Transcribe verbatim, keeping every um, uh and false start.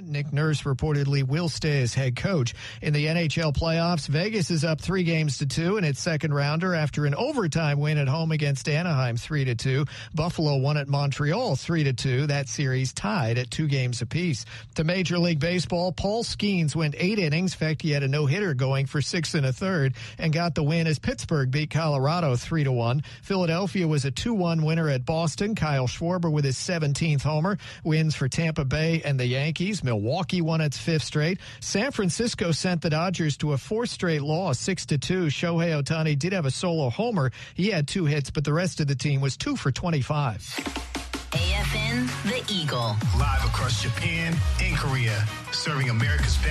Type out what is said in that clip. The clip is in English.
Nick Nurse reportedly will stay as head coach. In the N H L playoffs, Vegas is up three games to two in its second rounder after an overtime win at home against Anaheim three to two. Buffalo won at Montreal three to two. That series tied at two games apiece. To Major League Baseball, Paul Skeens went eight innings. In fact, he had a no-hitter going for six and a third and got the win as Pittsburgh beat Colorado three to one. Philadelphia was a two one winner at Boston. Kyle Schwarber with his seventeenth homer. Wins for Tampa Bay and the Yankees. Milwaukee won its fifth straight. San Francisco sent the Dodgers to a fourth straight loss, six to two. Shohei Ohtani did have a solo homer. He had two hits, but the rest of the team was two for twenty-five. A F N, The Eagle. Live across Japan and Korea, serving America's best.